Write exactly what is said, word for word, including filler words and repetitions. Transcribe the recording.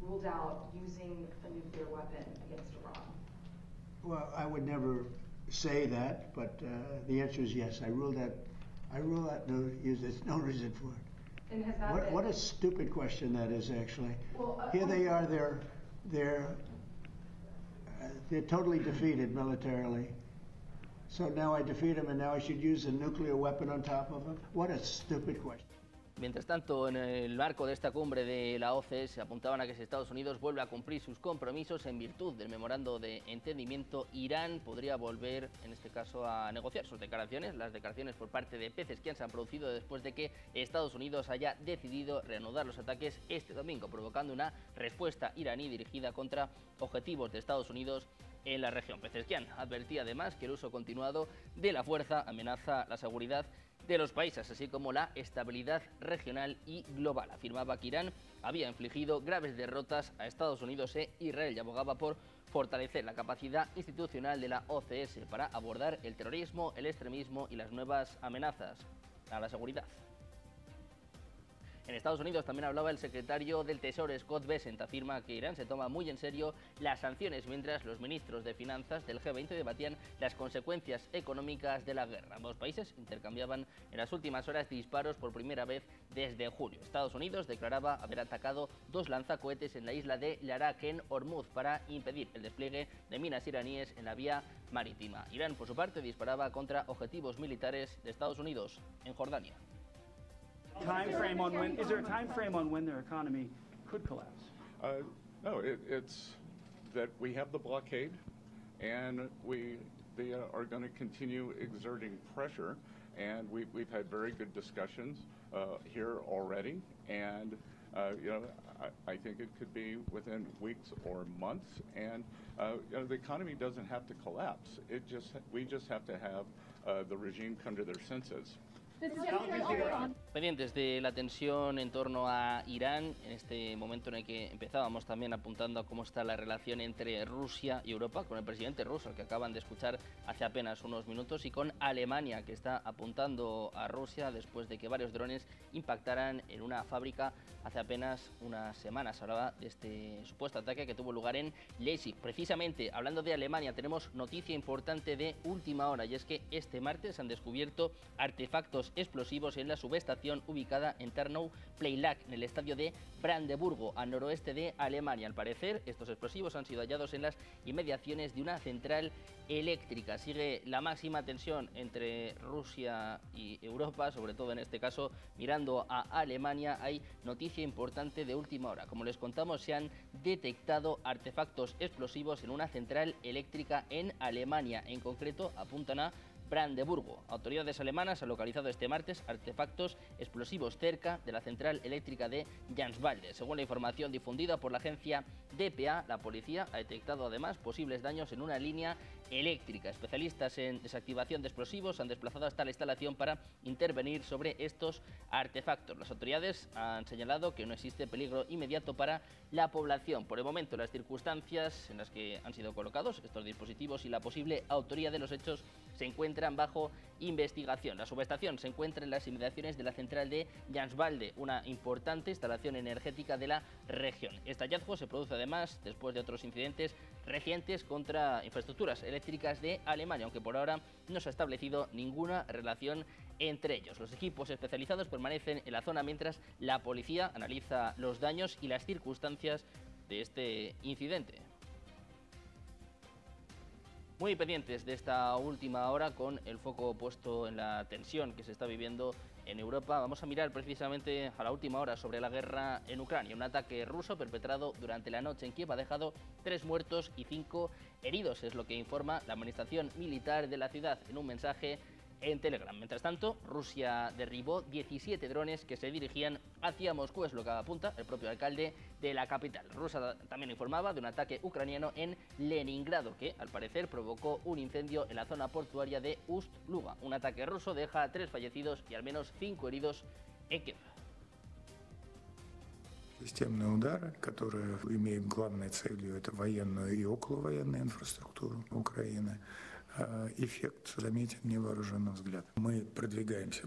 ruled out using a nuclear weapon against Iran? Well, I would never say that, but uh, the answer is yes. I rule that. I rule that. No, use there's no reason for it. And has that What, been, what a stupid question that is, actually. Well, uh, Here they are. They're they're uh, they're totally defeated militarily. So now I defeat them, and now I should use a nuclear weapon on top of them? What a stupid question. Mientras tanto, en el marco de esta cumbre de la O C E se apuntaban a que si Estados Unidos vuelve a cumplir sus compromisos en virtud del memorando de entendimiento, Irán podría volver, en este caso, a negociar sus declaraciones, las declaraciones por parte de Pezeshkian se han producido después de que Estados Unidos haya decidido reanudar los ataques este domingo, provocando una respuesta iraní dirigida contra objetivos de Estados Unidos en la región. Pezeshkian advertía además que el uso continuado de la fuerza amenaza la seguridad de los países, así como la estabilidad regional y global. Afirmaba que Irán había infligido graves derrotas a Estados Unidos e Israel y abogaba por fortalecer la capacidad institucional de la O C E para abordar el terrorismo, el extremismo y las nuevas amenazas a la seguridad. En Estados Unidos también hablaba el secretario del Tesoro, Scott Bessent. Afirma que Irán se toma muy en serio las sanciones, mientras los ministros de finanzas del G veinte debatían las consecuencias económicas de la guerra. Ambos países intercambiaban en las últimas horas disparos por primera vez desde julio. Estados Unidos declaraba haber atacado dos lanzacohetes en la isla de Larak, en Hormuz, para impedir el despliegue de minas iraníes en la vía marítima. Irán, por su parte, disparaba contra objetivos militares de Estados Unidos en Jordania. Time frame on when, is there a time frame on when their economy could collapse? Uh, no, it, it's that we have the blockade, and we they are going to continue exerting pressure, and we, we've had very good discussions uh, here already, and uh, you know I, I think it could be within weeks or months, and uh, you know the economy doesn't have to collapse. It just we just have to have uh, the regime come to their senses. Pendientes de la tensión en torno a Irán, en este momento en el que empezábamos también apuntando a cómo está la relación entre Rusia y Europa, con el presidente ruso, al que acaban de escuchar hace apenas unos minutos, y con Alemania, que está apuntando a Rusia después de que varios drones impactaran en una fábrica hace apenas unas semanas. Hablaba de este supuesto ataque que tuvo lugar en Leipzig. Precisamente, hablando de Alemania, tenemos noticia importante de última hora, y es que este martes han descubierto artefactos explosivos en la subestación ubicada en Ternau-Pleilack, en el estadio de Brandeburgo, al noroeste de Alemania. Al parecer, estos explosivos han sido hallados en las inmediaciones de una central eléctrica. Sigue la máxima tensión entre Rusia y Europa, sobre todo en este caso mirando a Alemania. Hay noticia importante de última hora. Como les contamos, se han detectado artefactos explosivos en una central eléctrica en Alemania. En concreto, apuntan a Brandeburgo. Autoridades alemanas han localizado este martes artefactos explosivos cerca de la central eléctrica de Janswalde. Según la información difundida por la agencia D P A, la policía ha detectado además posibles daños en una línea eléctrica. Especialistas en desactivación de explosivos han desplazado hasta la instalación para intervenir sobre estos artefactos. Las autoridades han señalado que no existe peligro inmediato para la población. Por el momento, las circunstancias en las que han sido colocados estos dispositivos y la posible autoría de los hechos se encuentran bajo investigación. La subestación se encuentra en las inmediaciones de la central de Janswalde, una importante instalación energética de la región. Este hallazgo se produce además después de otros incidentes recientes contra infraestructuras eléctricas de Alemania, aunque por ahora no se ha establecido ninguna relación entre ellos. Los equipos especializados permanecen en la zona mientras la policía analiza los daños y las circunstancias de este incidente. Muy pendientes de esta última hora, con el foco puesto en la tensión que se está viviendo en Europa. Vamos a mirar precisamente a la última hora sobre la guerra en Ucrania. Un ataque ruso perpetrado durante la noche en Kiev ha dejado tres muertos y cinco heridos, es lo que informa la administración militar de la ciudad en un mensaje en Telegram. Mientras tanto, Rusia derribó diecisiete drones que se dirigían hacia Moscú, es lo que apunta el propio alcalde de la capital. Rusia también informaba de un ataque ucraniano en Leningrado, que al parecer provocó un incendio en la zona portuaria de Ust-Luga. Un ataque ruso deja a tres fallecidos y al menos cinco heridos en Kiev. Системные удары, которые имеют главной целью это военную и околовоенную инфраструктуру Украины. Эффект заметен невооруженным взглядом. Мы продвигаемся